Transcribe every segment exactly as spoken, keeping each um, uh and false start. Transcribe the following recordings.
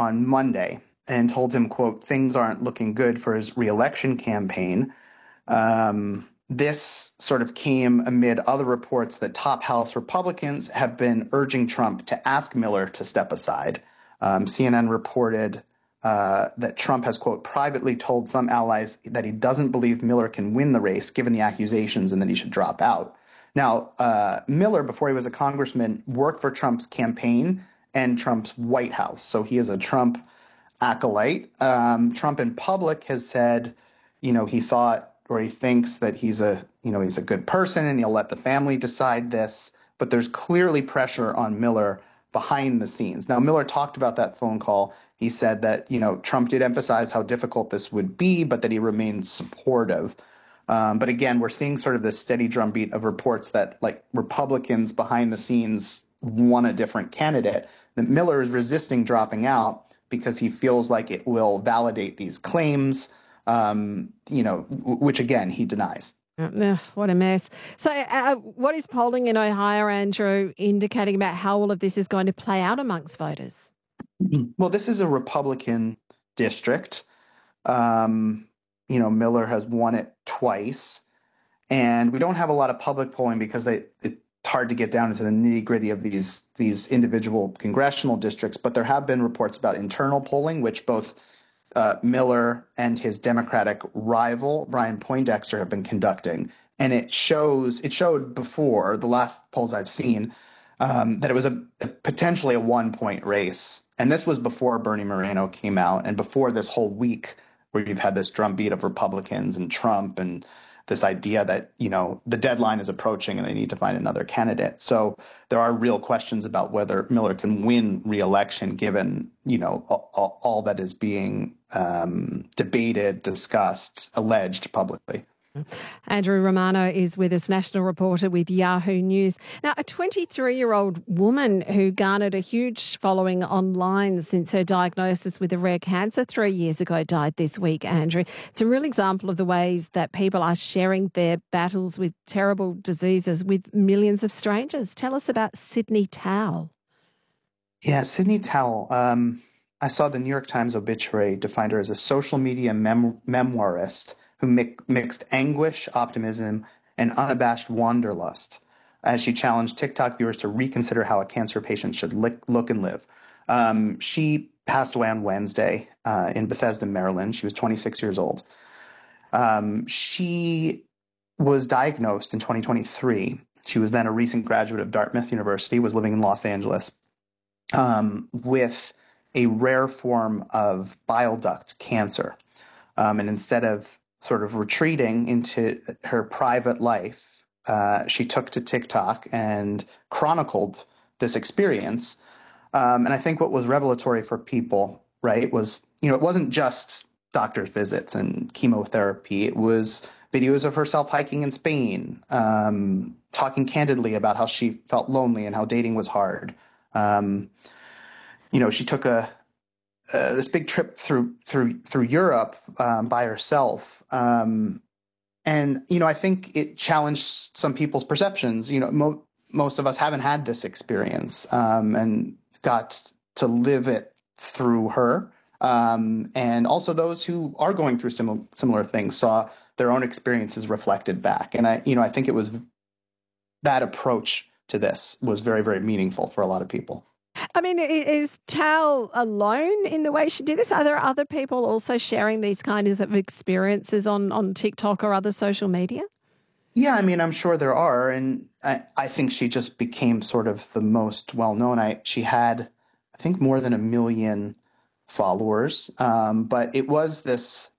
on Monday and told him, quote, things aren't looking good for his reelection campaign. Um, this sort of came amid other reports that top House Republicans have been urging Trump to ask Miller to step aside. Um, C N N reported uh, that Trump has, quote, privately told some allies that he doesn't believe Miller can win the race given the accusations and that he should drop out. Now, uh, Miller, before he was a congressman, worked for Trump's campaign and Trump's White House. So he is a Trump acolyte. Um, Trump in public has said, you know, he thought or he thinks that he's a, you know, he's a good person and he'll let the family decide this. But there's clearly pressure on Miller behind the scenes. Now, Miller talked about that phone call. He said that, you know, Trump did emphasize how difficult this would be, but that he remained supportive. Um, but again, we're seeing sort of this steady drumbeat of reports that like Republicans behind the scenes want a different candidate. That Miller is resisting dropping out because he feels like it will validate these claims, um, you know, w- which again, he denies. Uh, what a mess. So uh, what is polling in Ohio, Andrew, indicating about how all of this is going to play out amongst voters? Well, this is a Republican district. Um, you know, Miller has won it twice. And we don't have a lot of public polling because they, it's hard to get down into the nitty gritty of these, these individual congressional districts. But there have been reports about internal polling, which both uh, Miller and his Democratic rival, Brian Poindexter, have been conducting. And it shows, it showed before, the last polls I've seen, um, that it was a, a potentially a one-point race. And this was before Bernie Moreno came out and before this whole week where you've had this drumbeat of Republicans and Trump and this idea that, you know, the deadline is approaching and they need to find another candidate. So there are real questions about whether Miller can win re-election given, you know, all, all that is being um, debated, discussed, alleged publicly. Andrew Romano is with us, national reporter with Yahoo News. Now, a twenty-three-year-old woman who garnered a huge following online since her diagnosis with a rare cancer three years ago died this week, Andrew. It's a real example of the ways that people are sharing their battles with terrible diseases with millions of strangers. Tell us about Sidney Towle. Yeah, Sidney Towle. Um, I saw the New York Times obituary defined her as a social media mem- memoirist who mi- mixed anguish, optimism, and unabashed wanderlust as she challenged TikTok viewers to reconsider how a cancer patient should lick, look and live. Um, she passed away on Wednesday uh, in Bethesda, Maryland. She was twenty-six years old. Um, she was diagnosed in twenty twenty-three. She was then a recent graduate of Dartmouth University, was living in Los Angeles, um, with a rare form of bile duct cancer. Um, and instead of sort of retreating into her private life, uh, she took to TikTok and chronicled this experience. Um, and I think what was revelatory for people, right, was, you know, it wasn't just doctor's visits and chemotherapy. It was videos of herself hiking in Spain, um, talking candidly about how she felt lonely and how dating was hard. Um, you know, she took a Uh, this big trip through through through Europe um, by herself, um, and you know I think it challenged some people's perceptions. You know, mo- most of us haven't had this experience um, and got to live it through her, um, and also those who are going through similar similar things saw their own experiences reflected back. And I, you know, I think it was that approach to this was very very meaningful for a lot of people. I mean, is Tal alone in the way she did this? Are there other people also sharing these kinds of experiences on, on TikTok or other social media? Yeah, I mean, I'm sure there are. And I, I think she just became sort of the most well-known. I, she had, I think, more than a million followers. Um, but it was this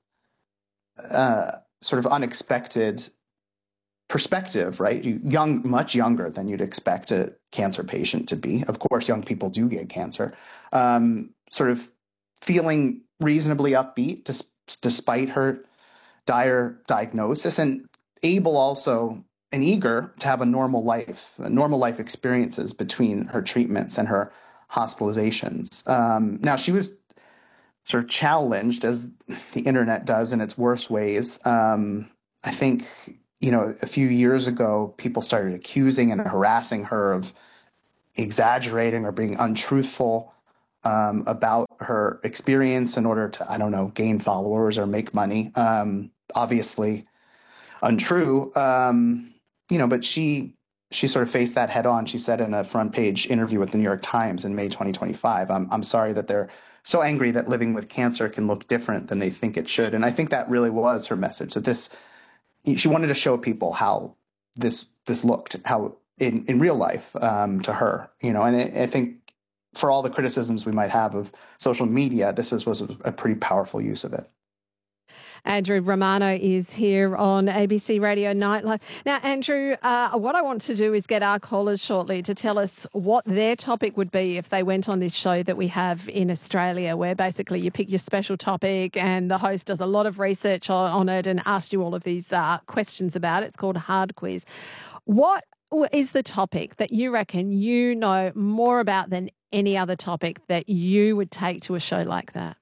uh, sort of unexpected perspective, right? You, young, much younger than you'd expect a cancer patient to be. Of course, young people do get cancer. Um, sort of feeling reasonably upbeat dis- despite her dire diagnosis, and able also and eager to have a normal life, a normal life experiences between her treatments and her hospitalizations. Um, now, she was sort of challenged, as the internet does in its worst ways. Um, I think, you know, a few years ago, people started accusing and harassing her of exaggerating or being untruthful um, about about her experience in order to, I don't know, gain followers or make money. Um, obviously untrue. Um, you know, but she she sort of faced that head on. She said in a front page interview with the New York Times in May twenty twenty-five, I'm I'm sorry that they're so angry that living with cancer can look different than they think it should. And I think that really was her message, that this, she wanted to show people how this this looked, how in, in real life um, to her, you know, and I, I think for all the criticisms we might have of social media, this is, was a pretty powerful use of it. Andrew Romano is here on A B C Radio Nightlife. Now, Andrew, uh, what I want to do is get our callers shortly to tell us what their topic would be if they went on this show that we have in Australia, where basically you pick your special topic and the host does a lot of research on, on it and asks you all of these uh, questions about it. It's called Hard Quiz. What is the topic that you reckon you know more about than any other topic that you would take to a show like that?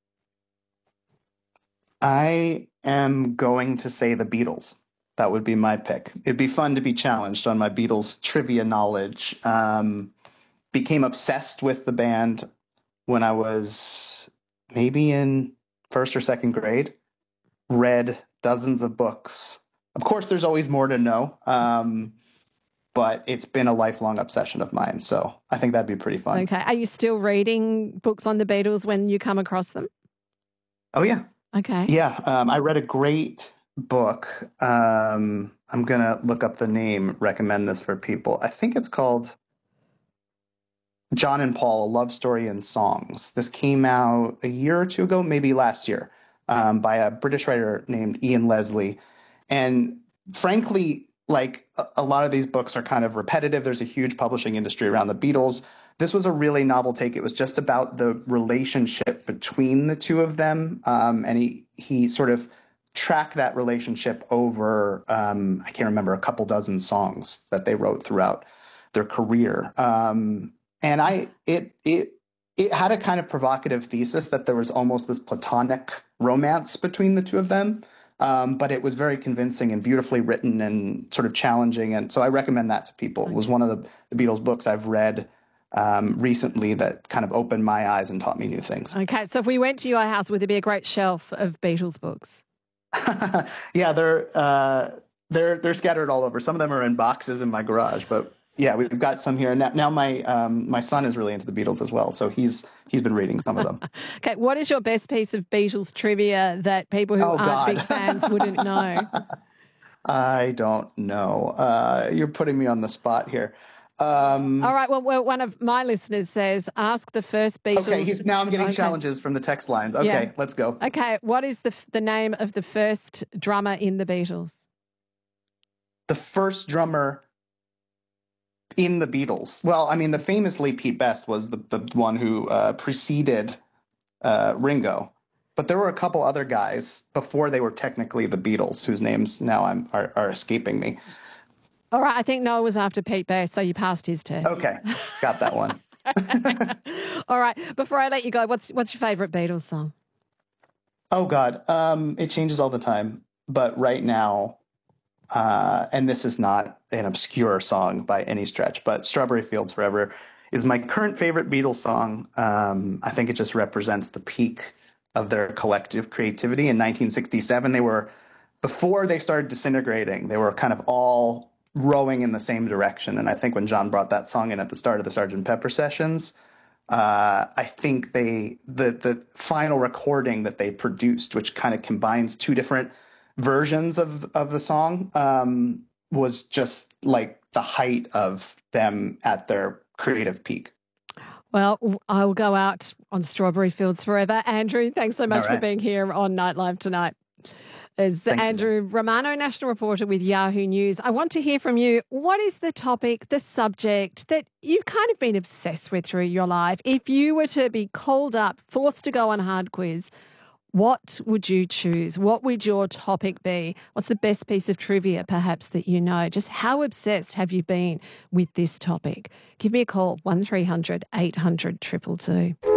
I am going to say the Beatles. That would be my pick. It'd be fun to be challenged on my Beatles trivia knowledge. Um, became obsessed with the band when I was maybe in first or second grade. Read dozens of books. Of course, there's always more to know, um, but it's been a lifelong obsession of mine. So I think that'd be pretty fun. Okay. Are you still reading books on the Beatles when you come across them? Oh, yeah. Okay. Yeah, um, I read a great book. Um, I'm going to look up the name, recommend this for people. I think it's called John and Paul, A Love Story in Songs. This came out a year or two ago, maybe last year, um, by a British writer named Ian Leslie. And frankly, like a, a lot of these books are kind of repetitive. There's a huge publishing industry around the Beatles. This was a really novel take. It was just about the relationship between the two of them. Um, and he, he sort of tracked that relationship over, um, I can't remember, a couple dozen songs that they wrote throughout their career. Um, and I, it, it, it had a kind of provocative thesis that there was almost this platonic romance between the two of them. Um, but it was very convincing and beautifully written and sort of challenging. And so I recommend that to people. It was one of the, the Beatles books I've read Um, recently that kind of opened my eyes and taught me new things. Okay, so if we went to your house, would there be a great shelf of Beatles books? Yeah, they're uh, they're they're scattered all over. Some of them are in boxes in my garage, but yeah, we've got some here. Now, now my um, my son is really into the Beatles as well, so he's he's been reading some of them. Okay, what is your best piece of Beatles trivia that people who oh, aren't God. big fans wouldn't know? I don't know. Uh, you're putting me on the spot here. Um, All right. Well, well, one of my listeners says, ask the first Beatles. Okay, he's, now I'm getting okay. challenges from the text lines. Okay, Yeah. let's go. Okay, what is the the name of the first drummer in the Beatles? The first drummer in the Beatles. Well, I mean, the famously Pete Best was the, the one who uh, preceded uh, Ringo. But there were a couple other guys before they were technically the Beatles, whose names now I'm, are, are escaping me. All right, I think Noah was after Pete Best, so you passed his test. Okay, got that one. All right, before I let you go, what's what's your favourite Beatles song? Oh, God. Um, it changes all the time. But right now, uh, and this is not an obscure song by any stretch, but Strawberry Fields Forever is my current favorite Beatles song. Um, I think it just represents the peak of their collective creativity. In nineteen sixty-seven, they were, before they started disintegrating, they were kind of all rowing in the same direction. And I think when John brought that song in at the start of the Sergeant Pepper sessions, uh, I think they the the final recording that they produced, which kind of combines two different versions of of the song, um, was just like the height of them at their creative peak. Well, I will go out on Strawberry Fields Forever. Andrew, thanks so much All right. for being here on Night Live tonight. As Thanks, Andrew Suzanne. Romano, national reporter with Yahoo News. I want to hear from you. What is the topic, the subject that you've kind of been obsessed with through your life? If you were to be called up, forced to go on Hard Quiz, what would you choose? What would your topic be? What's the best piece of trivia, perhaps, that you know? Just how obsessed have you been with this topic? Give me a call, one three hundred eight hundred two two two.